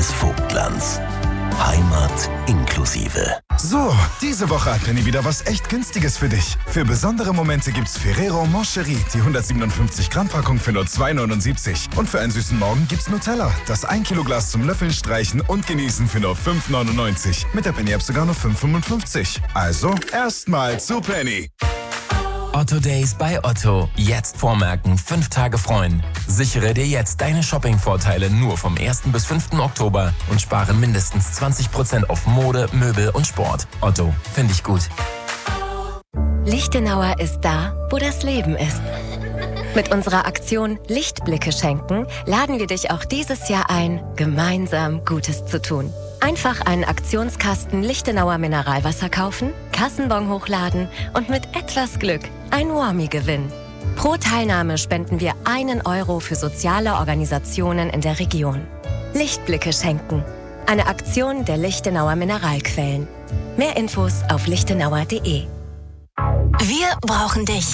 des Vogtlands. Heimat inklusive. So, diese Woche hat Penny wieder was echt Günstiges für dich. Für besondere Momente gibt's Ferrero Moncherie, die 157 Gramm Packung für nur 2,79. Und für einen süßen Morgen gibt's Nutella, das 1 Kilo Glas zum Löffeln, Streichen und Genießen für nur 5,99. Mit der Penny-App sogar nur 5,55. Also, erstmal zu Penny. Otto Days bei Otto. Jetzt vormerken, 5 Tage freuen. Sichere dir jetzt deine Shopping-Vorteile nur vom 1. bis 5. Oktober und spare mindestens 20% auf Mode, Möbel und Sport. Otto, finde ich gut. Lichtenauer ist da, wo das Leben ist. Mit unserer Aktion Lichtblicke schenken laden wir dich auch dieses Jahr ein, gemeinsam Gutes zu tun. Einfach einen Aktionskasten Lichtenauer Mineralwasser kaufen, Kassenbon hochladen und mit etwas Glück ein Warmie gewinnen. Pro Teilnahme spenden wir 1 Euro für soziale Organisationen in der Region. Lichtblicke schenken. Eine Aktion der Lichtenauer Mineralquellen. Mehr Infos auf lichtenauer.de. Wir brauchen dich.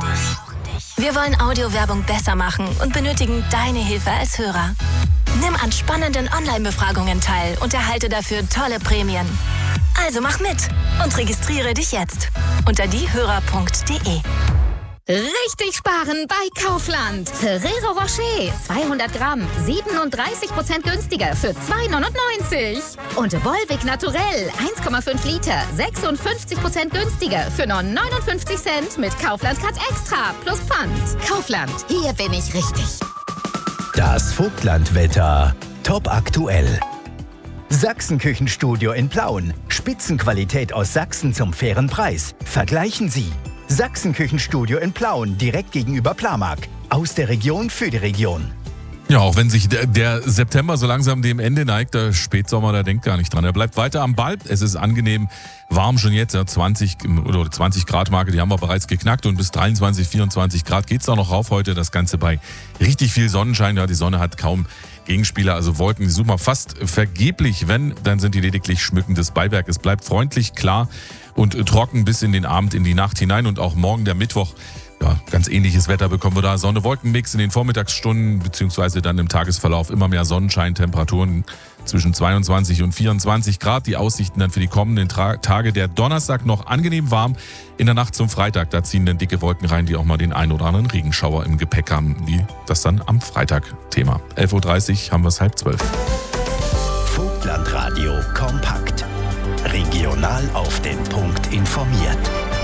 Wir wollen Audiowerbung besser machen und benötigen deine Hilfe als Hörer. Nimm an spannenden Online-Befragungen teil und erhalte dafür tolle Prämien. Also mach mit und registriere dich jetzt unter diehörer.de. Richtig sparen bei Kaufland. Ferrero Rocher, 200 Gramm, 37% günstiger für 2,99. Und Volvic Naturell, 1,5 Liter, 56% günstiger für nur 59 Cent mit Kaufland Cut Extra plus Pfand. Kaufland, hier bin ich richtig. Das Vogtlandwetter. Top aktuell. Sachsenküchenstudio in Plauen. Spitzenqualität aus Sachsen zum fairen Preis. Vergleichen Sie. Sachsenküchenstudio in Plauen, direkt gegenüber Plamark. Aus der Region für die Region. Ja, auch wenn sich der September so langsam dem Ende neigt, der Spätsommer, da denkt gar nicht dran. Er bleibt weiter am Ball. Es ist angenehm warm schon jetzt. Ja, 20 Grad Marke, die haben wir bereits geknackt. Und bis 23, 24 Grad geht's auch noch rauf heute. Das Ganze bei richtig viel Sonnenschein. Ja, die Sonne hat kaum Gegenspieler, also Wolken, die suchen wir fast vergeblich. Wenn, dann sind die lediglich schmückendes Beiwerk. Es bleibt freundlich, klar und trocken bis in den Abend, in die Nacht hinein. Und auch morgen, der Mittwoch, ja, ganz ähnliches Wetter bekommen wir da. Sonne-Wolken-Mix in den Vormittagsstunden, beziehungsweise dann im Tagesverlauf immer mehr Sonnenschein, Temperaturen zwischen 22 und 24 Grad. Die Aussichten dann für die kommenden Tage. Der Donnerstag noch angenehm warm. In der Nacht zum Freitag, da ziehen dann dicke Wolken rein, die auch mal den ein oder anderen Regenschauer im Gepäck haben. Wie das dann am Freitag Thema. 11.30 Uhr haben wir es 11:30. Vogtlandradio kompakt. Regional auf den Punkt informiert.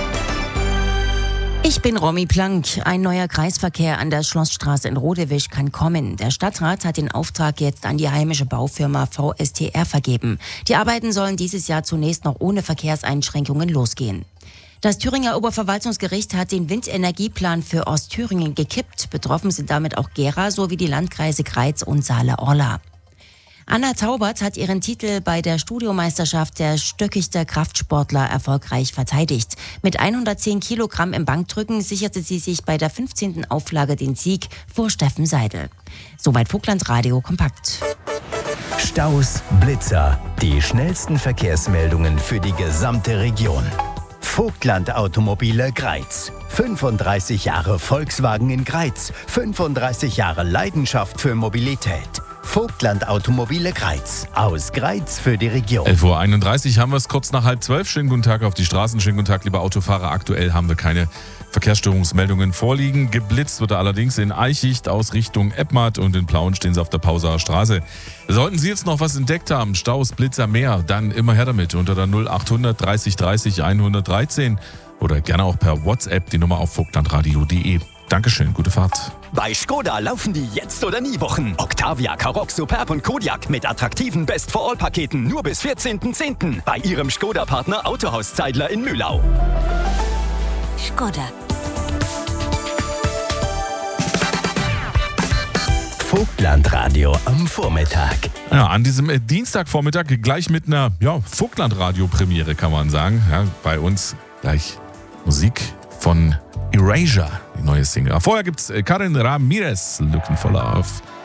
Ich bin Romy Plank. Ein neuer Kreisverkehr an der Schlossstraße in Rodewisch kann kommen. Der Stadtrat hat den Auftrag jetzt an die heimische Baufirma VSTR vergeben. Die Arbeiten sollen dieses Jahr zunächst noch ohne Verkehrseinschränkungen losgehen. Das Thüringer Oberverwaltungsgericht hat den Windenergieplan für Ostthüringen gekippt. Betroffen sind damit auch Gera sowie die Landkreise Greiz und Saale-Orla. Anna Taubert hat ihren Titel bei der Studiomeisterschaft der Stöckichter Kraftsportler erfolgreich verteidigt. Mit 110 Kilogramm im Bankdrücken sicherte sie sich bei der 15. Auflage den Sieg vor Steffen Seidel. Soweit Vogtlandradio kompakt. Staus, Blitzer, die schnellsten Verkehrsmeldungen für die gesamte Region. Vogtland Automobile Greiz. 35 Jahre Volkswagen in Greiz. 35 Jahre Leidenschaft für Mobilität. Vogtland Automobile Greiz. Aus Greiz für die Region. 11.31 Uhr haben wir es kurz nach 11:30. Schönen guten Tag auf die Straßen. Schönen guten Tag, liebe Autofahrer. Aktuell haben wir keine Verkehrsstörungsmeldungen vorliegen. Geblitzt wird er allerdings in Eichicht aus Richtung Eppmatt und in Plauen stehen sie auf der Pausaer Straße. Sollten Sie jetzt noch was entdeckt haben, Staus, Blitzer, mehr, dann immer her damit unter der 0800 30 30 113 oder gerne auch per WhatsApp die Nummer auf vogtlandradio.de. Dankeschön, gute Fahrt. Bei Skoda laufen die Jetzt- oder Nie-Wochen. Octavia, Karoq, Superb und Kodiaq mit attraktiven Best-for-All-Paketen nur bis 14.10. Bei Ihrem Skoda-Partner Autohaus Zeidler in Mühlau. Skoda. Vogtlandradio am Vormittag. Ja, an diesem Dienstagvormittag gleich mit einer Vogtlandradio-Premiere, kann man sagen. Ja, bei uns gleich Musik von Erasure, die neue Single. Vorher gibt's Karen Ramirez, Looking for Love.